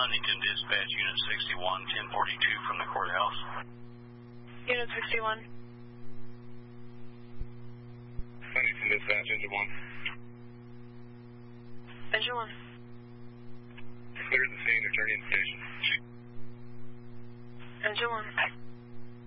Huntington Dispatch, Unit 61, 1042 from the courthouse. Unit 61. Huntington Dispatch, Engine 1. Engine 1. Clear the scene, returning to station. Engine 1.